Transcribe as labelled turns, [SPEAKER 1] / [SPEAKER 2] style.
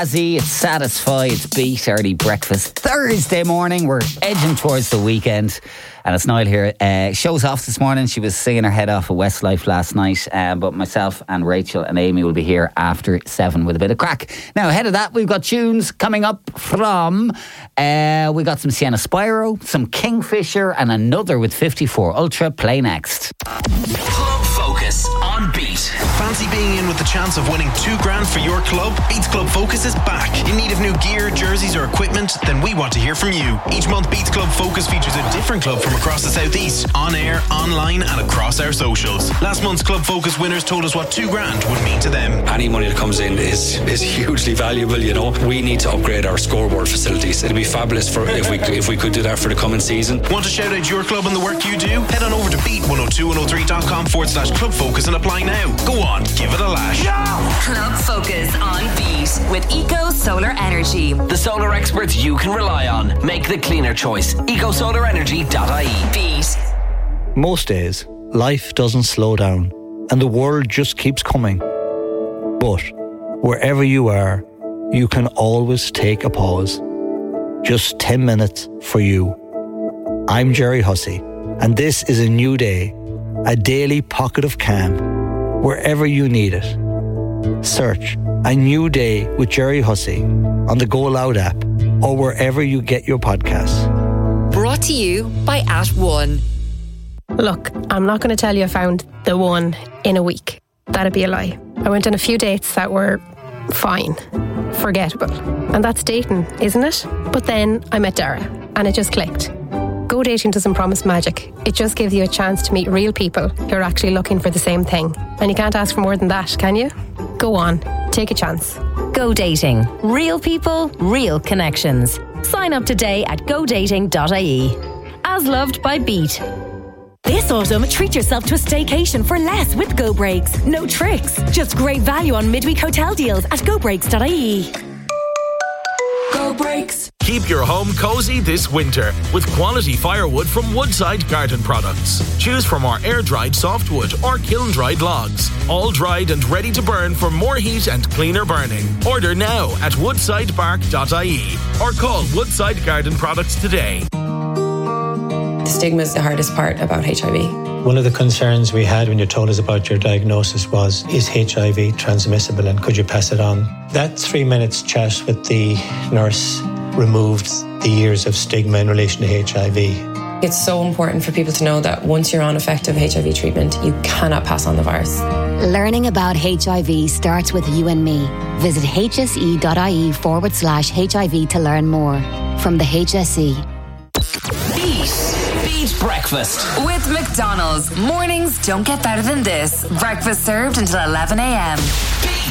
[SPEAKER 1] It's Satisfy, it's Beat, early breakfast Thursday morning. We're edging towards the weekend, and it's Niall here. Show's off this morning. She was singing her head off at Westlife last night, but myself and Rachel and Amy will be here after 7 with a bit of crack. Now, ahead of that, we've got tunes coming up from we got some Sienna Spyro, some Kingfisher, and another with 54 Ultra. Play next.
[SPEAKER 2] Club Focus on Beat.
[SPEAKER 3] Fancy being in with the chance of winning $2,000 for your club? Beats Club Focus is back. In need of new gear, jerseys or equipment? Then we want to hear from you. Each month Beats Club Focus features a different club from across the southeast, on air, online and across our socials. Last month's Club Focus winners told us what $2,000 would mean to them.
[SPEAKER 4] Any money that comes in is hugely valuable, you know. We need to upgrade our scoreboard facilities. It'd be fabulous if we could do that for the coming season.
[SPEAKER 3] Want to shout out your club and the work you do? Head on over to beat102103.com/Club Focus and apply now. Go on, give it a lash.
[SPEAKER 5] Club Focus on Beat with Eco Solar Energy.
[SPEAKER 2] The solar experts you can rely on. Make the cleaner choice. EcoSolarEnergy.ie.
[SPEAKER 5] Beat.
[SPEAKER 6] Most days, life doesn't slow down and the world just keeps coming. But wherever you are, you can always take a pause. Just 10 minutes for you. I'm Jerry Hussey, and this is a new day, a daily pocket of calm, wherever you need it. Search A New Day with Jerry Hussey on the Go Loud app or wherever you get your podcasts.
[SPEAKER 5] Brought to you by @One.
[SPEAKER 7] Look, I'm not going to tell you I found the one in a week. That'd be a lie. I went on a few dates that were fine, forgettable. And that's dating, isn't it? But then I met Dara and it just clicked. Go dating doesn't promise magic. It just gives you a chance to meet real people who are actually looking for the same thing. And you can't ask for more than that, can you? Go on, take a chance.
[SPEAKER 8] Go Dating. Real people, real connections. Sign up today at godating.ie. As loved by Beat.
[SPEAKER 9] This autumn, treat yourself to a staycation for less with Go Breaks. No tricks, just great value on midweek hotel deals at gobreaks.ie.
[SPEAKER 5] Go Breaks.
[SPEAKER 10] Keep your home cozy this winter with quality firewood from Woodside Garden Products. Choose from our air-dried softwood or kiln-dried logs. All dried and ready to burn for more heat and cleaner burning. Order now at woodsidebark.ie or call Woodside Garden Products today.
[SPEAKER 11] The stigma is the hardest part about HIV.
[SPEAKER 12] One of the concerns we had when you told us about your diagnosis was, is HIV transmissible and could you pass it on? That 3 minutes chat with the nurse removed the years of stigma in relation to HIV.
[SPEAKER 11] It's so important for people to know that once you're on effective HIV treatment, you cannot pass on the virus.
[SPEAKER 13] Learning about HIV starts with you and me. Visit hse.ie/HIV to learn more. From the HSE.
[SPEAKER 2] Beat Breakfast.
[SPEAKER 5] With McDonald's. Mornings don't get better than this. Breakfast served until 11 a.m.